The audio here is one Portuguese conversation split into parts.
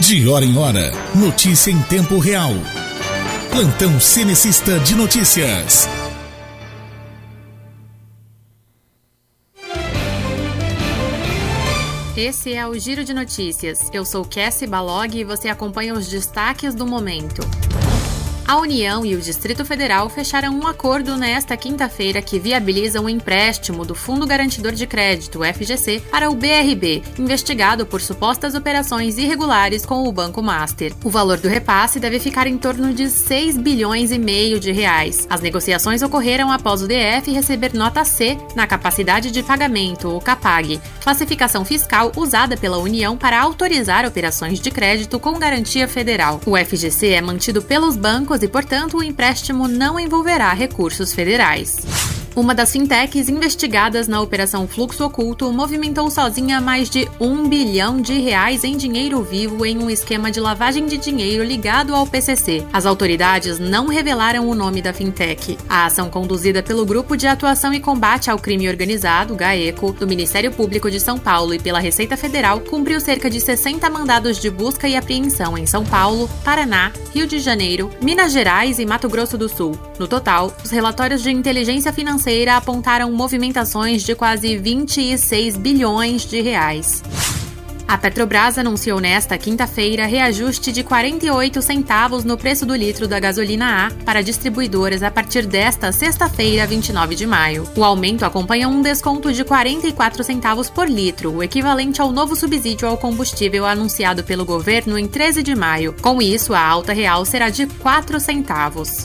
De hora em hora, notícia em tempo real. Plantão Cenecista de Notícias. Esse é o Giro de Notícias. Eu sou Cassie Balog e você acompanha os destaques do momento. A União e o Distrito Federal fecharam um acordo nesta quinta-feira que viabiliza um empréstimo do Fundo Garantidor de Crédito, FGC, para o BRB, investigado por supostas operações irregulares com o Banco Master. O valor do repasse deve ficar em torno de 6 bilhões e meio de reais. As negociações ocorreram após o DF receber nota C na capacidade de pagamento, o CAPAG, classificação fiscal usada pela União para autorizar operações de crédito com garantia federal. O FGC é mantido pelos bancos e, portanto, o empréstimo não envolverá recursos federais. Uma das fintechs investigadas na Operação Fluxo Oculto movimentou sozinha mais de R$1 bilhão em dinheiro vivo em um esquema de lavagem de dinheiro ligado ao PCC. As autoridades não revelaram o nome da fintech. A ação conduzida pelo Grupo de Atuação e Combate ao Crime Organizado, GAECO, do Ministério Público de São Paulo e pela Receita Federal, cumpriu cerca de 60 mandados de busca e apreensão em São Paulo, Paraná, Rio de Janeiro, Minas Gerais e Mato Grosso do Sul. No total, os relatórios de inteligência financeira apontaram movimentações de quase 26 bilhões de reais. A Petrobras anunciou nesta quinta-feira reajuste de 48 centavos no preço do litro da gasolina A para distribuidoras a partir desta sexta-feira, 29 de maio. O aumento acompanha um desconto de 44 centavos por litro, o equivalente ao novo subsídio ao combustível anunciado pelo governo em 13 de maio. Com isso, a alta real será de 4 centavos.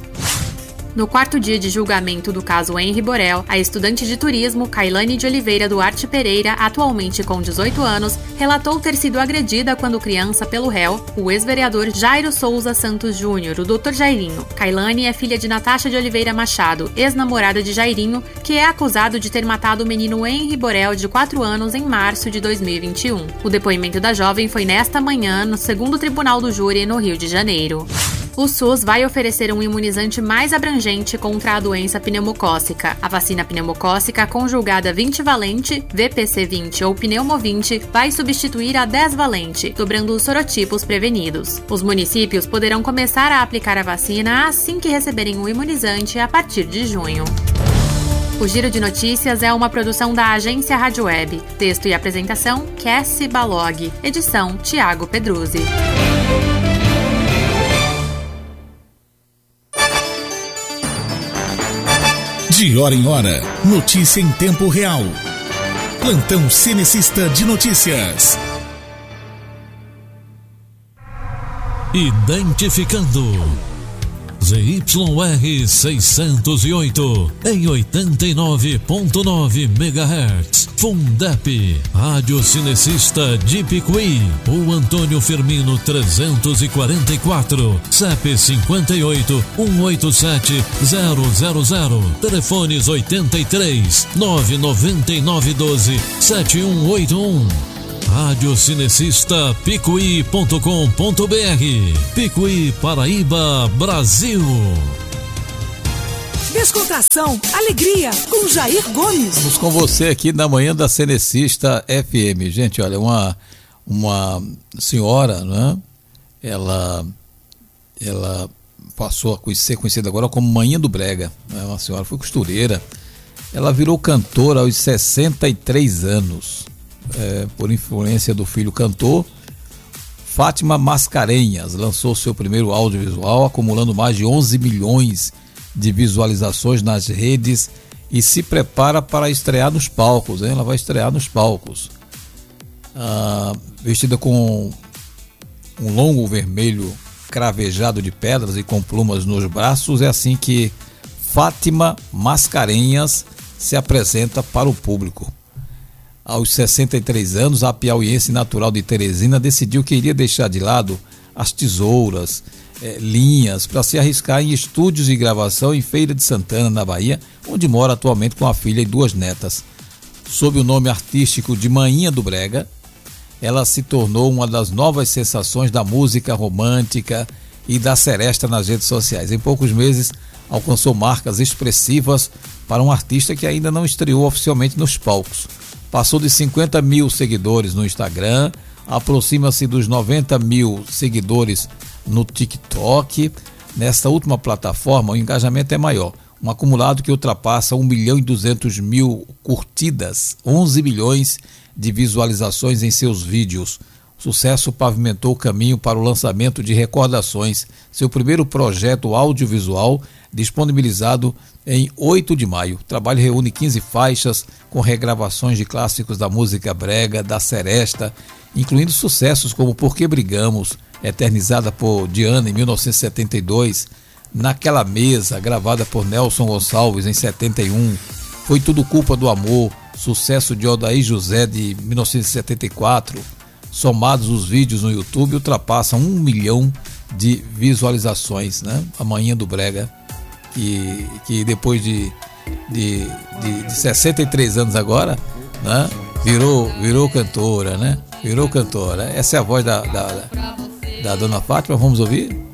No quarto dia de julgamento do caso Henri Borel, a estudante de turismo Kailane de Oliveira Duarte Pereira, atualmente com 18 anos, relatou ter sido agredida quando criança pelo réu, o ex-vereador Jairo Souza Santos Júnior, o Dr. Jairinho. Kailane é filha de Natasha de Oliveira Machado, ex-namorada de Jairinho, que é acusado de ter matado o menino Henri Borel, de 4 anos, em março de 2021. O depoimento da jovem foi nesta manhã no 2º Tribunal do Júri, no Rio de Janeiro. O SUS vai oferecer um imunizante mais abrangente contra a doença pneumocócica. A vacina pneumocócica conjugada 20-valente, VPC-20 ou Pneumo-20 vai substituir a 10-valente, dobrando os sorotipos prevenidos. Os municípios poderão começar a aplicar a vacina assim que receberem o imunizante a partir de junho. O Giro de Notícias é uma produção da agência Rádio Web. Texto e apresentação, Cassie Balog. Edição, Tiago Pedruzzi. De hora em hora, notícia em tempo real. Plantão Cenecista de Notícias. Identificando ZYR 608 em 89.9 MHz. Fundep, Rádio Cinecista de Picuí. O Antônio Firmino 344, CEP 58 187 000. Telefones 83 999 12 7181. Rádio Cinecista Picuí.com.br. Picuí, Paraíba, Brasil. Descontração, alegria, com Jair Gomes. Estamos com você aqui na manhã da Cenecista FM. Gente, olha, uma senhora, né? Ela passou a ser conhecida agora como Manhã do Brega. Né? Uma senhora, foi costureira. Ela virou cantora aos 63 anos. Por influência do filho cantor, Fátima Mascarenhas lançou seu primeiro audiovisual, acumulando mais de 11 milhões de visualizações nas redes e se prepara para estrear nos palcos, hein? Ela vai estrear nos palcos. Vestida com um longo vermelho cravejado de pedras e com plumas nos braços, é assim que Fátima Mascarenhas se apresenta para o público. Aos 63 anos, a piauiense natural de Teresina decidiu que iria deixar de lado as tesouras, linhas, para se arriscar em estúdios de gravação em Feira de Santana, na Bahia, onde mora atualmente com a filha e 2 netas. Sob o nome artístico de Manhã do Brega, ela se tornou uma das novas sensações da música romântica e da seresta nas redes sociais. Em poucos meses, alcançou marcas expressivas para um artista que ainda não estreou oficialmente nos palcos. Passou de 50 mil seguidores no Instagram, aproxima-se dos 90 mil seguidores no TikTok. Nesta última plataforma, o engajamento é maior. Um acumulado que ultrapassa 1.200.000 curtidas, 11 milhões de visualizações em seus vídeos. O sucesso pavimentou o caminho para o lançamento de Recordações, seu primeiro projeto audiovisual disponibilizado em 8 de maio. O trabalho reúne 15 faixas com regravações de clássicos da música brega, da seresta, incluindo sucessos como Por Que Brigamos, eternizada por Diana em 1972, Naquela Mesa, gravada por Nelson Gonçalves em 71, Foi Tudo Culpa do Amor, sucesso de Odair José de 1974. Somados os vídeos no YouTube, ultrapassam 1 milhão de visualizações, né? A Manhã do Brega, que depois de 63 anos agora, né? Virou cantora, né? Virou cantora. Essa é a voz da Dona Fátima, vamos ouvir?